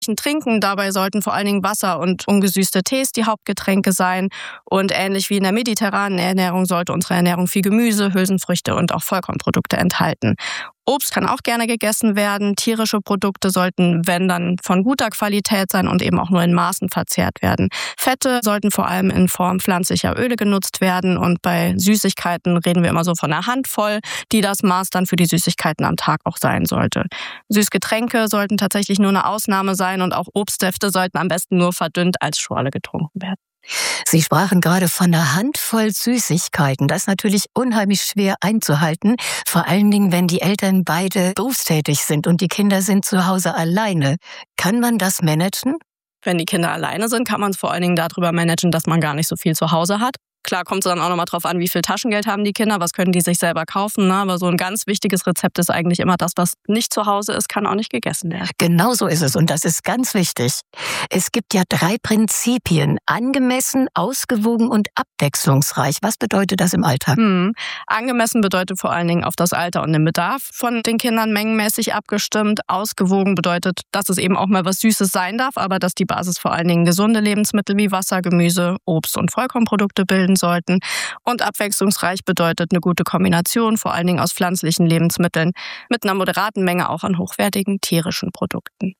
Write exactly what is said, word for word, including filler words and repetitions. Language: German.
Trinken. Dabei sollten vor allen Dingen Wasser und ungesüßte Tees die Hauptgetränke sein. Und ähnlich wie in der mediterranen Ernährung sollte unsere Ernährung viel Gemüse, Hülsenfrüchte und auch Vollkornprodukte enthalten. Obst kann auch gerne gegessen werden. Tierische Produkte sollten, wenn dann, von guter Qualität sein und eben auch nur in Maßen verzehrt werden. Fette sollten vor allem in Form pflanzlicher Öle genutzt werden. Und bei Süßigkeiten reden wir immer so von einer Handvoll, die das Maß dann für die Süßigkeiten am Tag auch sein sollte. Süßgetränke sollten tatsächlich nur eine Ausnahme sein und auch Obstsäfte sollten am besten nur verdünnt als Schorle getrunken werden. Sie sprachen gerade von einer Handvoll Süßigkeiten. Das ist natürlich unheimlich schwer einzuhalten, vor allen Dingen, wenn die Eltern beide berufstätig sind und die Kinder sind zu Hause alleine. Kann man das managen? Wenn die Kinder alleine sind, kann man es vor allen Dingen darüber managen, dass man gar nicht so viel zu Hause hat. Klar kommt es dann auch nochmal drauf an, wie viel Taschengeld haben die Kinder, was können die sich selber kaufen. Ne? Aber so ein ganz wichtiges Rezept ist eigentlich immer, das, was nicht zu Hause ist, kann auch nicht gegessen werden. Genau so ist es und das ist ganz wichtig. Es gibt ja drei Prinzipien: angemessen, ausgewogen und abwechslungsreich. Was bedeutet das im Alltag? Hm. Angemessen bedeutet vor allen Dingen auf das Alter und den Bedarf von den Kindern mengenmäßig abgestimmt. Ausgewogen bedeutet, dass es eben auch mal was Süßes sein darf, aber dass die Basis vor allen Dingen gesunde Lebensmittel wie Wasser, Gemüse, Obst und Vollkornprodukte bilden sollten. Und abwechslungsreich bedeutet eine gute Kombination, vor allen Dingen aus pflanzlichen Lebensmitteln, mit einer moderaten Menge auch an hochwertigen tierischen Produkten.